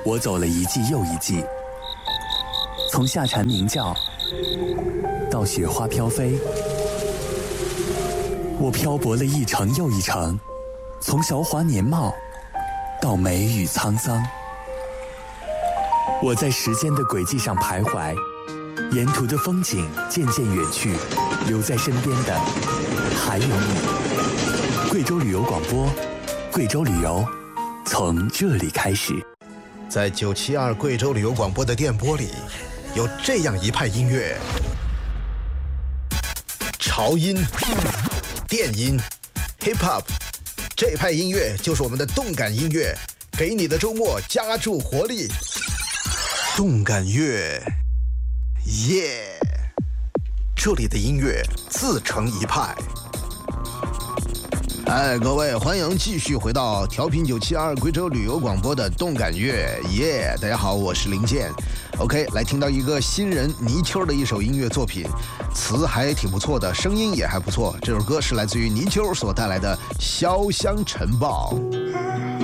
我走了一季又一季，从夏蝉鸣叫到雪花飘飞，我漂泊了一程又一程，从韶华年貌到梅雨沧桑。我在时间的轨迹上徘徊，沿途的风景渐渐远去，留在身边的还有你。贵州旅游广播，贵州旅游从这里开始。 在972贵州旅游广播的电波里，有这样一派音乐：潮音、电音、hip hop， 这派音乐就是我们的动感音乐，给你的周末加注活力。动感乐，耶！这里的音乐自成一派。各位，欢迎继续回到调频972贵州旅游广播的动感乐，耶！大家好，我是林健。OK， 来听到一个新人泥鳅的一首音乐作品，词还挺不错的，声音也还不错。这首歌是来自于泥鳅所带来的《潇湘晨报》。